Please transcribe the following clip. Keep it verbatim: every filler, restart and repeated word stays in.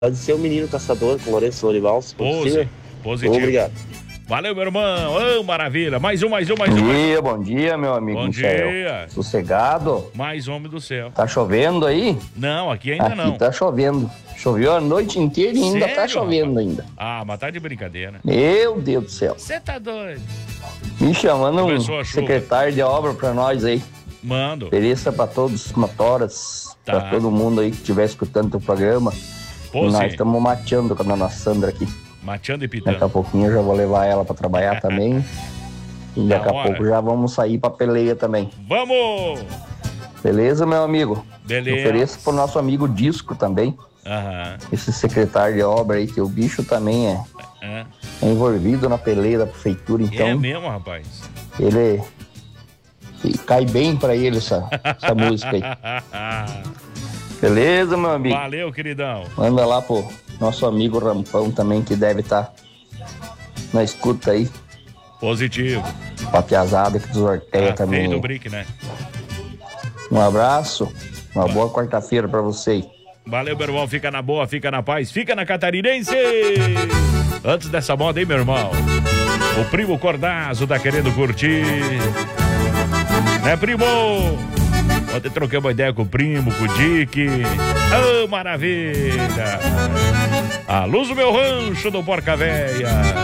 Pode ser o menino caçador com Lourenço Lorival, se Pose, positivo. Obrigado. Valeu, meu irmão. Oh, maravilha. Mais um, mais um, mais um. Bom dia, bom dia, meu amigo Bom Michel. dia. Sossegado? Mais homem do céu. Tá chovendo aí? Não, aqui ainda aqui não. Tá chovendo. Choveu a noite inteira e ainda Sério, tá chovendo rapaz? ainda. Ah, mas tá de brincadeira. Meu Deus do céu. Você tá doido? Me chamando um Começou a chuva. secretário de obra pra nós aí. Mando. Ofereça pra todos os motoras, Tá. pra todo mundo aí que estiver escutando o programa. Pô, Nós sim. estamos mateando com a dona Sandra aqui. Mateando e Daqui a pitando. pouquinho eu já vou levar ela pra trabalhar também. E Da daqui a hora. pouco já vamos sair pra peleia também. Vamos! Beleza, meu amigo? Beleza. Ofereço pro nosso amigo Disco também. Aham. Esse secretário de obra aí, que o bicho também é, É. é envolvido na peleia da prefeitura, então É mesmo, rapaz. ele e cai bem pra ele essa, essa música aí. Beleza, meu amigo? Valeu, queridão. Manda lá pro nosso amigo Rampão também, que deve estar na escuta aí. Positivo. Pra piazada que sorteia Ah, também. feio do aí. brick, né? Um abraço, uma boa quarta-feira pra você aí. Valeu, meu irmão. Fica na boa, fica na paz, fica na Catarinense. Antes dessa moda, hein, meu irmão? O primo Cordazo tá querendo curtir. Né, primo? Ontem troquei uma ideia com o primo, com o Dick. Oh, maravilha! A luz do meu rancho do Porca Véia.